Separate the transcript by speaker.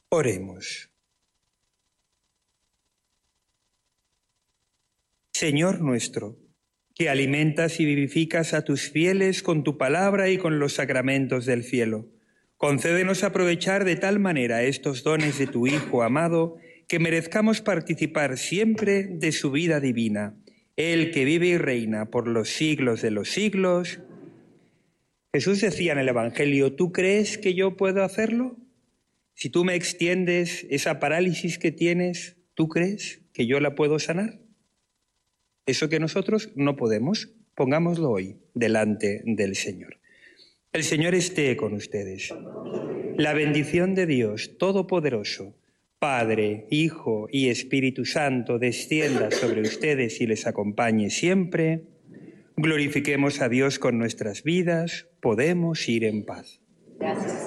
Speaker 1: Oremos. Señor nuestro, que alimentas y vivificas a tus fieles con tu palabra y con los sacramentos del cielo, concédenos aprovechar de tal manera estos dones de tu Hijo amado, que merezcamos participar siempre de su vida divina. Él que vive y reina por los siglos de los siglos. Jesús decía en el Evangelio: ¿tú crees que yo puedo hacerlo? Si tú me extiendes esa parálisis que tienes, ¿tú crees que yo la puedo sanar? Eso que nosotros no podemos, pongámoslo hoy delante del Señor. El Señor esté con ustedes. La bendición de Dios Todopoderoso, Padre, Hijo y Espíritu Santo, descienda sobre ustedes y les acompañe siempre. Glorifiquemos a Dios con nuestras vidas. Podemos ir en paz.
Speaker 2: Gracias.